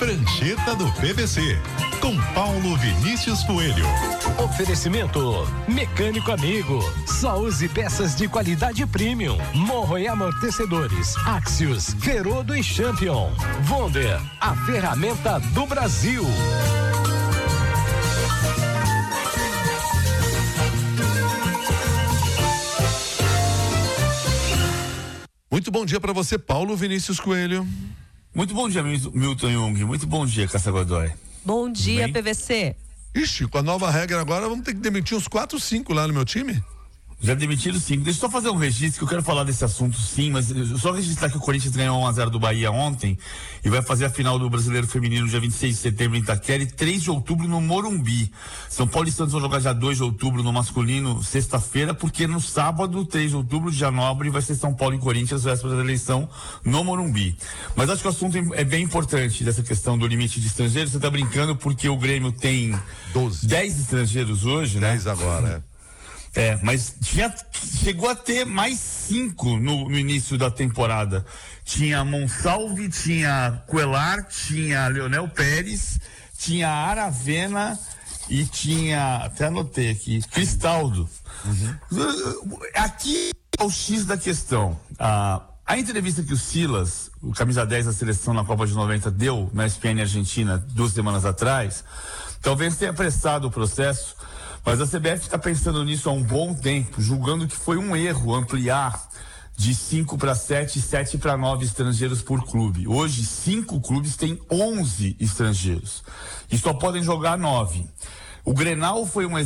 Prancheta do PVC, com Paulo Vinícius Coelho. Oferecimento Mecânico Amigo, só use peças de qualidade premium. Morro e amortecedores, Axios, Ferodo e Champion. Wonder, a ferramenta do Brasil. Muito bom dia para você, Paulo Vinícius Coelho. Muito bom dia, Milton Jung. Muito bom dia, Cássia Godoy. Bom dia, PVC. Ixi, com a nova regra agora, vamos ter que demitir uns 4 ou 5 lá no meu time? Já demitiram 5. Deixa eu só fazer um registro, que eu quero falar desse assunto sim, mas só registrar que o Corinthians ganhou 1-0 do Bahia ontem e vai fazer a final do Brasileiro Feminino dia 26 de setembro em Itaquera e 3 de outubro no Morumbi. São Paulo e Santos vão jogar dia 2 de outubro no masculino, sexta-feira, porque no sábado, 3 de outubro, dia nobre, vai ser São Paulo e Corinthians, véspera da eleição no Morumbi. Mas acho que o assunto é bem importante dessa questão do limite de estrangeiros. Você tá brincando porque o Grêmio tem 10 estrangeiros hoje, 10 agora, mas chegou a ter mais 5 no início da temporada. Tinha Monsalve, tinha Coelar, tinha Leonel Pérez, tinha Aravena e tinha, até anotei aqui, Cristaldo. Aqui é o X da questão. A entrevista que o Silas, o camisa 10 da seleção na Copa de 90, deu na ESPN Argentina 2 semanas atrás, talvez tenha apressado o processo. Mas a CBF está pensando nisso há um bom tempo, julgando que foi um erro ampliar de 5 para 7, 7 para 9 estrangeiros por clube. Hoje, 5 clubes têm 11 estrangeiros e só podem jogar 9. O Grenal foi um